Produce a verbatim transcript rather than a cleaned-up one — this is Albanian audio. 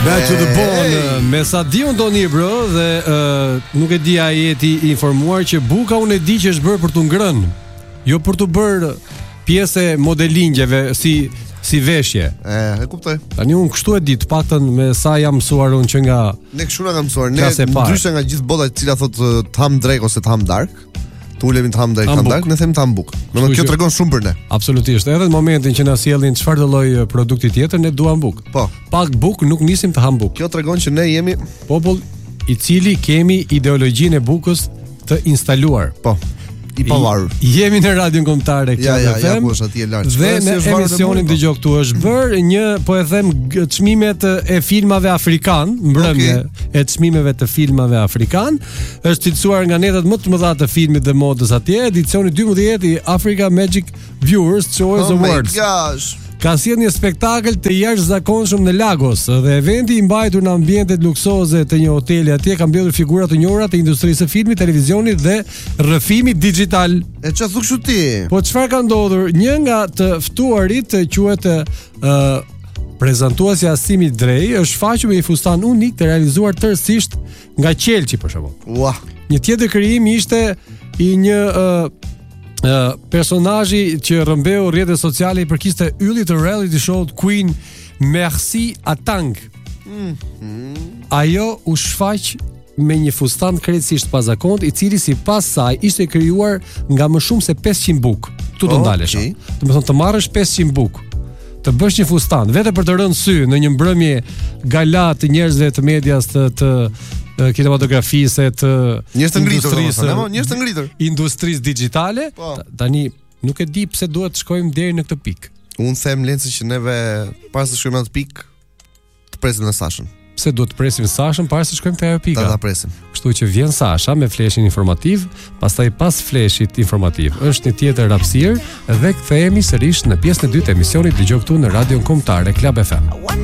Back to the bone. Me sa di unë doni bro dhe uh, nuk e di a jeti informuar që buka unë e di që është bërë për të ngrënë, jo për të bërë pjesë modelingjeve si si veshje. E, e kuptoj. Tani unë kështu e di, të paktën me sa jam mësuar unë që nga ne kështu na kam mësuar, ne ndryshe nga gjithë bota e cila thotë të ham drek ose të ham dark. Tu ulemi të ham drejt ham dark, ne them të ham buk. Domethënë kjo tregon shumë për ne. Absolutisht. Edhe në momentin që na sjellin çfarë do lloj produkti tjetër, ne duam buk. Po. Pak buk nuk nisim të ham buk. Kjo tregon që ne jemi popull i cili kemi ideologjinë e bukës të instaluar. Po. I pavarur. Jemi në radion kombëtare Club ja, ja, F M. Ja, ja, atje lart. Dhe në emisionin dëgjoj këtu është bërë një, po e them, çmimet e filmave afrikan, mbrëmje okay. e çmimeve të filmave afrikan, është cilësuar nga netat më të mëdha të filmit dhe modës atje, edicioni dymbëdhjetë i Africa Magic Viewers Choice oh Awards. Oh my gosh. Ka sjellë një spektakël të jashtëzakonshëm në Lagos dhe eventi i mbajtur në ambientet luksoze të një hoteli atje ka mbledhur figura të njohura të industrisë së filmit, televizionit dhe rrëfimit digjital. E çfarë thua kështu ti? Po çfarë ka ndodhur? Një nga të ftuarit quhet ë uh, prezantuesi Asimi Drey është faqur me një fustan unik të realizuar tërësisht nga qelçi për shembull. Ua. Një tjetër krijim ishte i një uh, Uh, personazhi që rrëmbeu rrjetet sociale i përkiste yllit të reality show-t Queen Merci Atang. Mm-hmm. Ajo u shfaq me një fustan krejtësisht pazakont, i cili sipas saj ishte krijuar nga më shumë se pesëqind buk. Tu do ndalesh. Okay. Do të thonë të marrësh pesëqind buk, të bësh një fustan vetë për të rënë sy në një mbrëmje gala të njerëzve të medias të, të kinematografisë, të njerëz të ngritur, njerëz të ngritur, industrisë digjitale. Tani nuk e di pse duhet të shkojmë deri në këtë pikë. Unë them Lenci që neve para se shkojmë në atë pikë të presim në Sashën. Pse duhet të presim Sashën para se shkojmë te ajo pika? Ta ta presim. Kështu që vjen Sasha me fleshin informativ, pastaj pas fleshit informativ është një tjetër hapësirë dhe kthehemi sërish në pjesën e dytë të emisionit Dëgjoj këtu në Radion Kombëtare Club F M.